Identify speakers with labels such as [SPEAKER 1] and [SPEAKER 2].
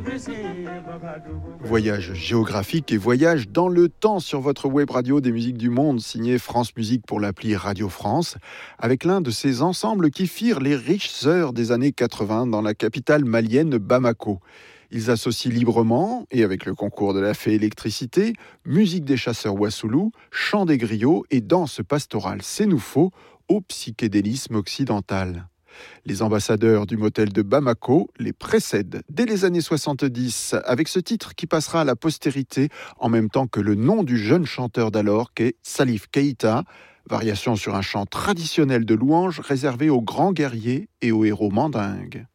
[SPEAKER 1] Voyage géographique et voyage dans le temps sur votre web radio des musiques du monde, signé France Musique pour l'appli Radio France, avec l'un de ces ensembles qui firent les riches heures des années 80 dans la capitale malienne Bamako. Ils associent librement, et avec le concours de la fée électricité, musique des chasseurs Wassoulou, chant des griots et danse pastorale Sénoufo au psychédélisme occidental. Les ambassadeurs du motel de Bamako les précèdent dès les années 70 avec ce titre qui passera à la postérité en même temps que le nom du jeune chanteur d'alors qu'est Salif Keïta, variation sur un chant traditionnel de louange réservé aux grands guerriers et aux héros mandingues.